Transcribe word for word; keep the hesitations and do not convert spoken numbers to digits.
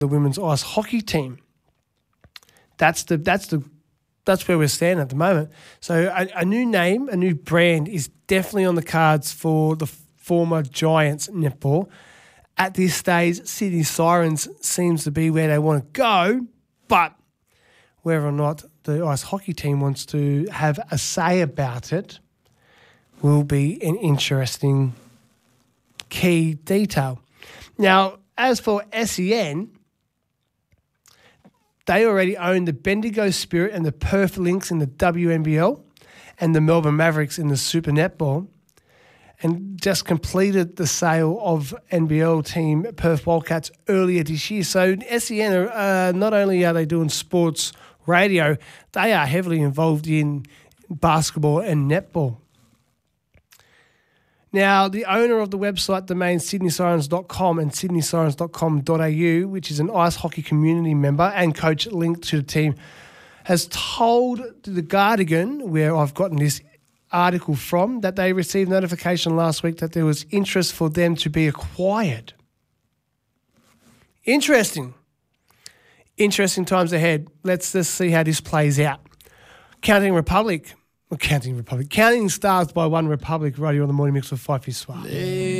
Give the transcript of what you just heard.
the women's ice hockey team. That's the that's the that's where we're standing at the moment. So a, a new name, a new brand is definitely on the cards for the former Giants netball. At this stage, Sydney Sirens seems to be where they want to go, but whether or not the ice hockey team wants to have a say about it will be an interesting key detail. Now, as for S E N, they already own the Bendigo Spirit and the Perth Lynx in the W N B L and the Melbourne Mavericks in the Super Netball, and just completed the sale of N B L team Perth Wildcats earlier this year. So S E N, are, uh, not only are they doing sports radio, they are heavily involved in basketball and netball. Now, the owner of the website domain sydney sirens dot com and sydney sirens dot com dot a u, which is an ice hockey community member and coach linked to the team, has told The Guardian, where I've gotten this article from, that they received notification last week that there was interest for them to be acquired. Interesting. Interesting times ahead. Let's just see how this plays out. Counting Republic. Well, Counting Republic. Counting Stars by One Republic, right here on the Morning Mix with Five Fish Swap. They